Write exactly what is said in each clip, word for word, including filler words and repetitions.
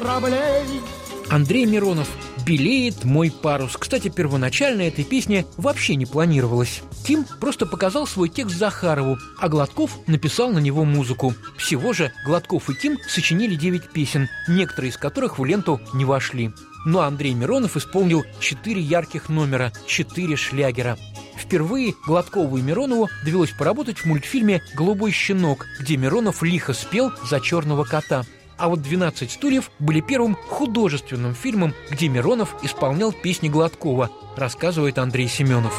кораблей. Андрей Миронов «Белеет мой парус». Кстати, первоначально этой песни вообще не планировалось. Ким просто показал свой текст Захарову, а Гладков написал на него музыку. Всего же Гладков и Ким сочинили девять песен, некоторые из которых в ленту не вошли. Ну а Андрей Миронов исполнил четыре ярких номера, четыре шлягера. Впервые Гладкову и Миронову довелось поработать в мультфильме «Голубой щенок», где Миронов лихо спел за черного кота. А вот «двенадцать стульев» были первым художественным фильмом, где Миронов исполнял песни Гладкова, рассказывает Андрей Семенов.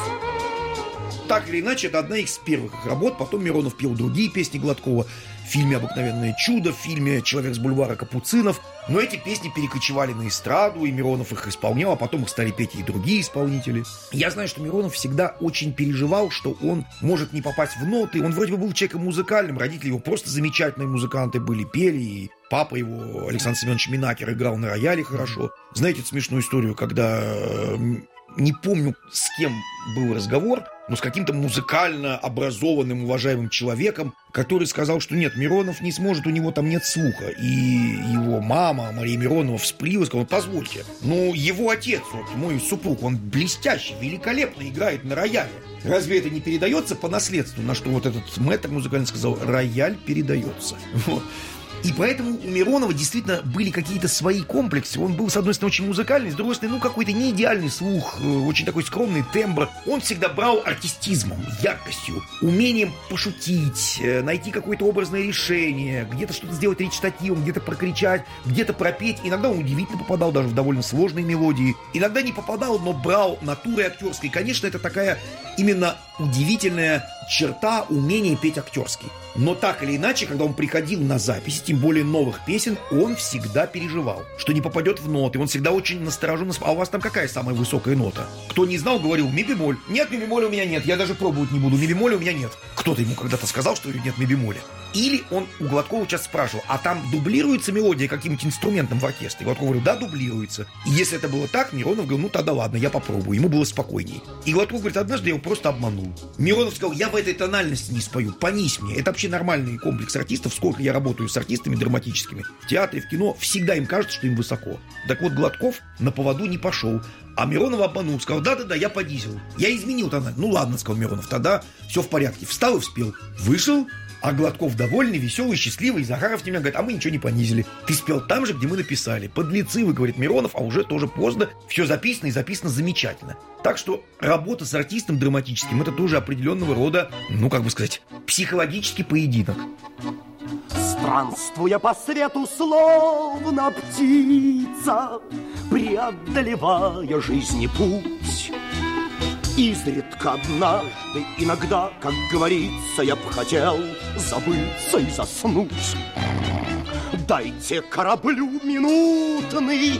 Так или иначе, это одна из первых их работ. Потом Миронов пел другие песни Гладкова в фильме «Обыкновенное чудо», в фильме «Человек с бульвара Капуцинов». Но эти песни перекочевали на эстраду, и Миронов их исполнял, а потом их стали петь и другие исполнители. Я знаю, что Миронов всегда очень переживал, что он может не попасть в ноты. Он вроде бы был человеком музыкальным, родители его просто замечательные музыканты были, пели, и папа его, Александр Семенович Минакер, играл на рояле хорошо. Знаете эту смешную историю, когда... Не помню, с кем был разговор, но с каким-то музыкально образованным, уважаемым человеком, который сказал, что нет, Миронов не сможет, у него там нет слуха. И его мама, Мария Миронова, вспылила, сказала: позвольте, ну его отец, вот, мой супруг, он блестяще, великолепно играет на рояле. Разве это не передается по наследству? На что вот этот мэтр музыкальный сказал: рояль передается. Вот. И поэтому у Миронова действительно были какие-то свои комплексы. Он был, с одной стороны, очень музыкальный, с другой стороны, ну, какой-то не идеальный слух, очень такой скромный тембр. Он всегда брал артистизмом, яркостью, умением пошутить, найти какое-то образное решение, где-то что-то сделать речитативом, где-то прокричать, где-то пропеть. Иногда он удивительно попадал даже в довольно сложные мелодии. Иногда не попадал, но брал натурой актерской. Конечно, это такая именно удивительная черта умения петь актерский. Но так или иначе, когда он приходил на записи, тем более новых песен, он всегда переживал, что не попадет в ноты. Он всегда очень настороженно спрашивал: а у вас там какая самая высокая нота? Кто не знал, говорил: ми бемоль. Нет, ми бемоля у меня нет, я даже пробовать не буду, ми бемоля у меня нет. Кто-то ему когда-то сказал, что нет ми бемоля. Или он у Гладкова сейчас спрашивал: а там дублируется мелодия каким-нибудь инструментом в оркестре? Гладков говорил: да, дублируется. И если это было так, Миронов говорил: ну тогда ладно, я попробую. Ему было спокойнее. И Гладков говорит: однажды я его просто обманул. Миронов сказал: я в этой тональности не спою, понись мне. Это вообще нормальный комплекс артистов. Сколько я работаю с артистами драматическими в театре, в кино, всегда им кажется, что им высоко. Так вот, Гладков на поводу не пошел. А Миронов обманул, сказал: да-да-да, я понизил. Я изменил тональность. Ну ладно, сказал Миронов, тогда все в порядке. Встал и вспел. Вышел. А Гладков довольный, веселый, счастливый. Захаров тебе говорит: а мы ничего не понизили. Ты спел там же, где мы написали. Подлецы вы, говорит Миронов, а уже тоже поздно. Все записано и записано замечательно. Так что работа с артистом драматическим — это тоже определенного рода, ну, как бы сказать, психологический поединок. Странствуя по свету, словно птица, преодолевая жизни путь, изредка однажды, иногда, как говорится, я б хотел забыться и заснуть. Дайте кораблю минутный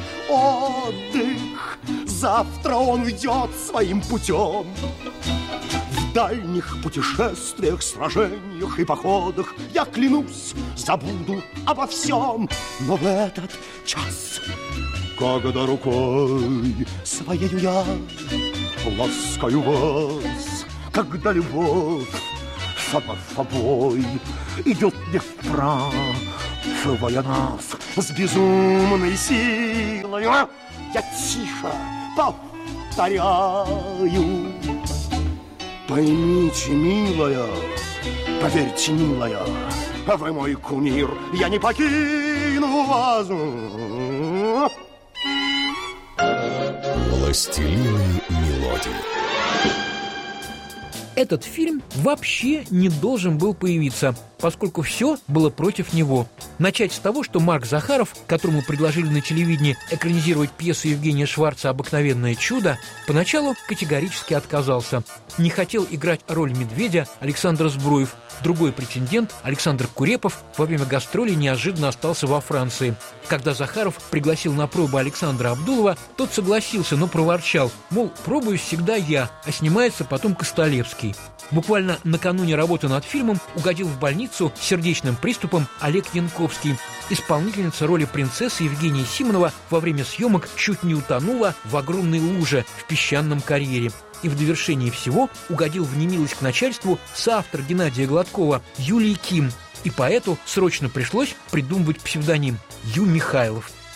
отдых, завтра он уйдет своим путем. В дальних путешествиях, сражениях и походах я, клянусь, забуду обо всем. Но в этот час, когда рукой своею я ласкаю вас, когда любовь сама собой идет не вправо нас с безумной силой, я тихо повторяю: поймите, милая, поверьте, милая, вы мой кумир, я не покину вас. Властелины мелодий. Этот фильм вообще не должен был появиться, поскольку все было против него. Начать с того, что Марк Захаров, которому предложили на телевидении экранизировать пьесу Евгения Шварца «Обыкновенное чудо», поначалу категорически отказался. Не хотел играть роль медведя Александр Збруев. Другой претендент, Александр Курепов, во время гастролей неожиданно остался во Франции. Когда Захаров пригласил на пробу Александра Абдулова, тот согласился, но проворчал, мол, пробую всегда я, а снимается потом Костолевский. Буквально накануне работы над фильмом угодил в больницу с сердечным приступом Олег Янковский. Исполнительница роли принцессы Евгения Симонова во время съемок чуть не утонула в огромной луже в песчаном карьере. И в довершении всего угодил в немилость к начальству соавтор Геннадия Гладкова Юлий Ким. И поэту срочно пришлось придумывать псевдоним Ю Михайлов.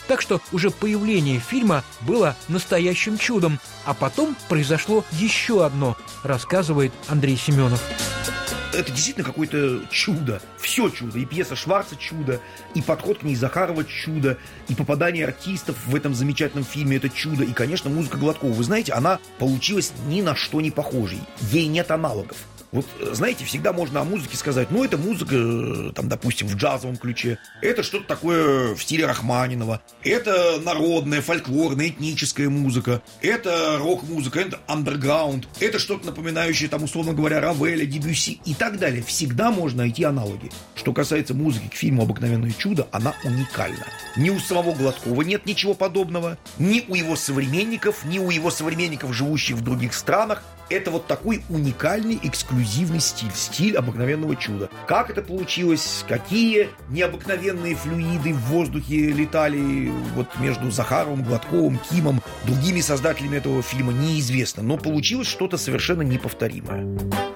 Так что уже появление фильма было настоящим чудом. А потом произошло еще одно, рассказывает Андрей Семенов. Это действительно какое-то чудо. Все чудо. И пьеса Шварца чудо, и подход к ней Захарова чудо, и попадание артистов в этом замечательном фильме это чудо. И, конечно, музыка Гладкова. Вы знаете, она получилась ни на что не похожей. Ей нет аналогов. Вот, знаете, всегда можно о музыке сказать, ну, это музыка, там, допустим, в джазовом ключе, это что-то такое в стиле Рахманинова, это народная, фольклорная, этническая музыка, это рок-музыка, это андерграунд, это что-то напоминающее, там, условно говоря, Равеля, Дебюсси и так далее. Всегда можно найти аналоги. Что касается музыки к фильму «Обыкновенное чудо», она уникальна. Ни у самого Гладкова нет ничего подобного, ни у его современников, ни у его современников, живущих в других странах. Это вот такой уникальный, эксклюзивный стиль. Стиль «Обыкновенного чуда». Как это получилось? Какие необыкновенные флюиды в воздухе летали вот между Захаровым, Гладковым, Кимом, другими создателями этого фильма, неизвестно. Но получилось что-то совершенно неповторимое.